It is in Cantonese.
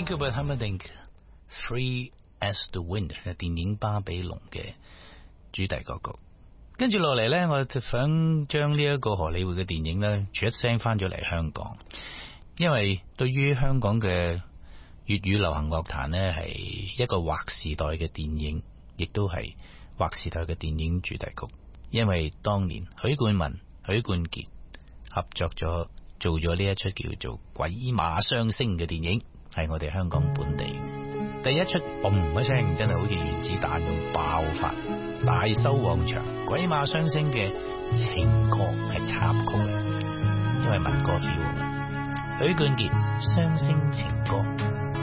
Ingrid Humperdinck Free as the Wind 係電影巴比龍嘅主題歌曲。跟住落嚟呢，我想將呢一個荷里活嘅電影呢，出一聲翻咗嚟香港，因為對於香港嘅粵語流行樂壇呢，係一個劃時代嘅電影，亦都係劃時代嘅電影主題曲。因為當年許冠文、許冠傑合作咗做咗呢一出叫做《鬼馬雙星》嘅電影，係我哋香港本地第一出嘣一聲，真係好似原子彈咁爆發，大收旺場。《鬼馬雙星》嘅情歌係插曲，因為民歌 feel。許冠傑雙星情歌。